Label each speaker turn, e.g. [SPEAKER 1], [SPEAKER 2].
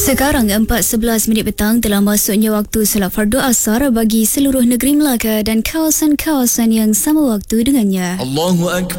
[SPEAKER 1] Sekarang 4:11 petang telah masuknya waktu salat fardu asar bagi seluruh negeri Melaka dan kawasan-kawasan yang sama waktu dengannya.
[SPEAKER 2] Allahu Akbar.